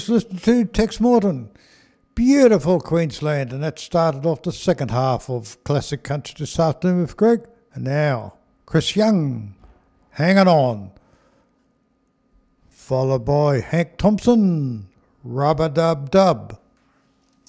Listen to Tex Morton, beautiful Queensland, and that started off the second half of Classic Country this afternoon with Greg. And now, Chris Young, Hanging On, followed by Hank Thompson, Rubber Dub Dub.